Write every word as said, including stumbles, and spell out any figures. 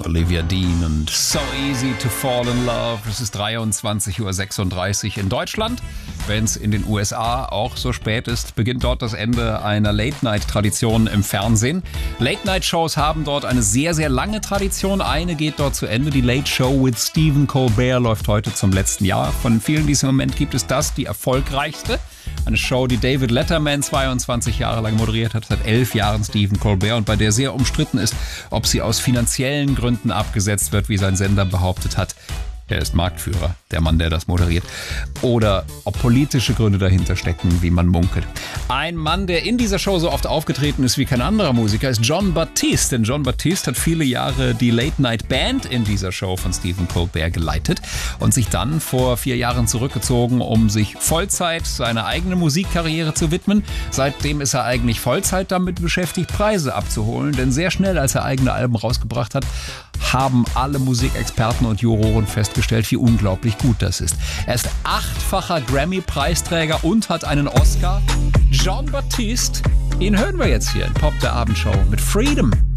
Olivia Dean und So Easy to Fall in Love. Es ist dreiundzwanzig Uhr sechsunddreißig in Deutschland. Wenn es in den U S A auch so spät ist, beginnt dort das Ende einer Late-Night-Tradition im Fernsehen. Late-Night-Shows haben dort eine sehr, sehr lange Tradition. Eine geht dort zu Ende. Die Late Show with Stephen Colbert läuft heute zum letzten Jahr. Von vielen, die es im Moment gibt, ist das die erfolgreichste. Eine Show, die David Letterman zweiundzwanzig Jahre lang moderiert hat, seit elf Jahren Stephen Colbert und bei der sehr umstritten ist, ob sie aus finanziellen Gründen abgesetzt wird, wie sein Sender behauptet hat. Er ist Marktführer, der Mann, der das moderiert. Oder ob politische Gründe dahinter stecken, wie man munkelt. Ein Mann, der in dieser Show so oft aufgetreten ist wie kein anderer Musiker, ist Jon Batiste. Denn Jon Batiste hat viele Jahre die Late-Night-Band in dieser Show von Stephen Colbert geleitet und sich dann vor vier Jahren zurückgezogen, um sich Vollzeit seiner eigenen Musikkarriere zu widmen. Seitdem ist er eigentlich Vollzeit damit beschäftigt, Preise abzuholen. Denn sehr schnell, als er eigene Alben rausgebracht hat, haben alle Musikexperten und Juroren festgestellt, wie unglaublich gut das ist. Er ist achtfacher Grammy-Preisträger und hat einen Oscar. Jon Batiste, ihn hören wir jetzt hier in Pop der Abendshow mit Freedom.